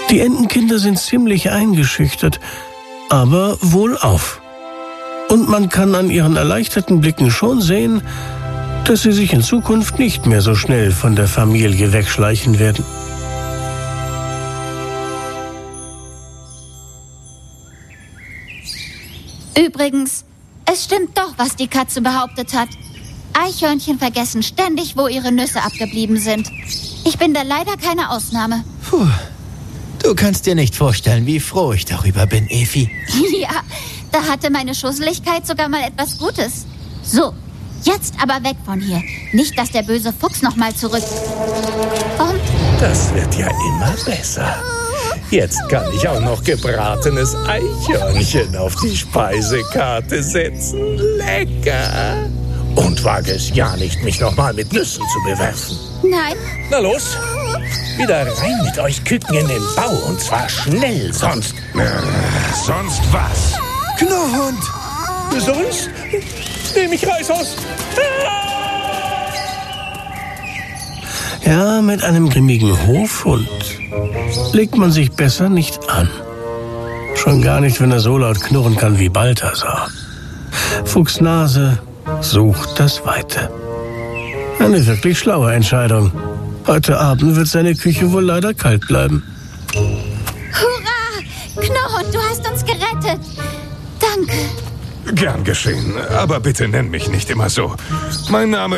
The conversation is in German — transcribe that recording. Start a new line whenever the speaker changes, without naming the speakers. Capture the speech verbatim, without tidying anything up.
Die Entenkinder sind ziemlich eingeschüchtert, aber wohlauf. Und man kann an ihren erleichterten Blicken schon sehen, dass sie sich in Zukunft nicht mehr so schnell von der Familie wegschleichen werden.
Übrigens, es stimmt doch, was die Katze behauptet hat. Eichhörnchen vergessen ständig, wo ihre Nüsse abgeblieben sind. Ich bin da leider keine Ausnahme.
Puh. Du kannst dir nicht vorstellen, wie froh ich darüber bin, Efi.
Ja, da hatte meine Schusseligkeit sogar mal etwas Gutes. So, jetzt aber weg von hier. Nicht, dass der böse Fuchs noch mal zurück... Und?
Das wird ja immer besser. Jetzt kann ich auch noch gebratenes Eichhörnchen auf die Speisekarte setzen. Lecker! Und wage es ja nicht, mich noch mal mit Nüssen zu bewerfen.
Nein.
Na los, wieder rein mit euch Küken in den Bau. Und zwar schnell, sonst...
Äh, sonst was?
Knurrhund!
Sonst nehme ich Reißhaus.
Ja, mit einem grimmigen Hofhund legt man sich besser nicht an. Schon gar nicht, wenn er so laut knurren kann wie Balthasar. Fuchsnase sucht das Weite. Eine wirklich schlaue Entscheidung. Heute Abend wird seine Küche wohl leider kalt bleiben.
Hurra! Knurrhund, du hast uns gerettet. Danke.
Gern geschehen, aber bitte nenn mich nicht immer so. Mein Name